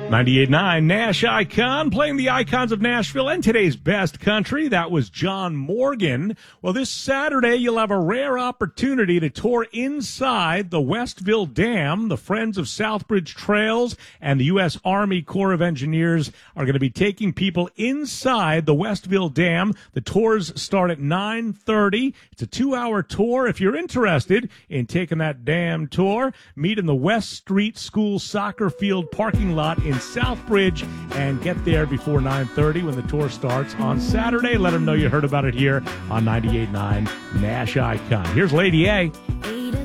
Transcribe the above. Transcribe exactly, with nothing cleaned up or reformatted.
ninety-eight point nine Nash Icon, playing the icons of Nashville and today's best country. That was John Morgan. Well, this Saturday, you'll have a rare opportunity to tour inside the Westville Dam. The Friends of Southbridge Trails and the U S Army Corps of Engineers are going to be taking people inside the Westville Dam. The tours start at nine thirty. It's a two-hour tour. If you're interested in taking that dam tour, meet in the West Street School soccer field parking lot in Southbridge and get there before nine thirty when the tour starts on Saturday. Let them know you heard about it here on ninety-eight point nine Nash Icon. Here's Lady A.